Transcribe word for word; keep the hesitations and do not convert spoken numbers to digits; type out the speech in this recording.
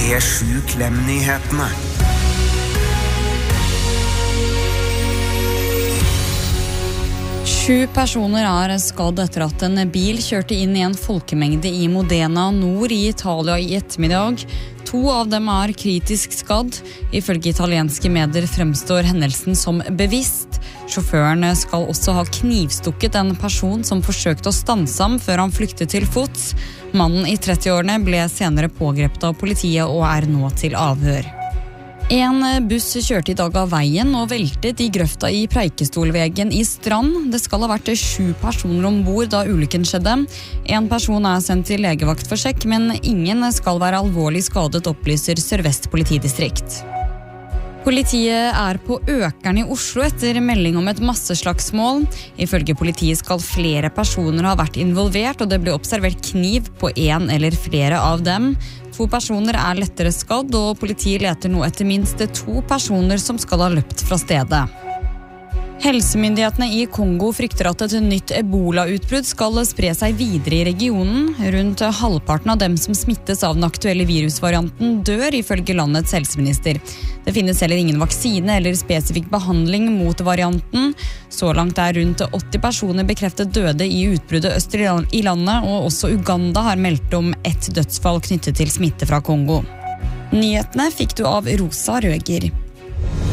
P sju Klem-nyhetene. Sju personer er skadd etter at en bil kjørte inn i en folkemengde i Modena nord i Italia i ettermiddag. To av dem er kritisk skadd. Ifølge italienske medier fremstår hendelsen som bevisst. Sjåføren skal også ha knivstukket en person som forsøkte å stanse ham før han flyktet til fots. Mannen i trettiårene ble senere pågrepet av politiet og er nå til avhør. En buss kjørte i dag av veien og veltet i grøfta i Preikestolvegen i Strand. Det skal ha vært sju personer ombord da ulykken skjedde. En person er sendt til legevakt for sjekk, men ingen skal være alvorlig skadet, opplyser Sør-Vest politidistrikt. Politiet er på økeren i Oslo etter melding om et masseslagsmål. Ifølge politiet skal flere personer ha vært involvert, og det ble observert kniv på en eller flere av dem. To personer er lettere skadd, og politiet leter nå etter minst to personer som skal ha løpt fra stedet. Helsemyndighetene i Kongo frykter at et nytt ebola-utbrudd skal spre seg videre i regionen. Rundt halvparten av dem som smittes av den aktuelle virusvarianten dør, ifølge landets helseminister. Det finnes heller ingen vaksine eller spesifikk behandling mot varianten. Så langt er rundt åtti personer bekreftet døde i utbruddet øst i landet, og også Uganda har meldt om ett dødsfall knyttet til smitte fra Kongo. Nyhetene fikk du av Rosa Røger.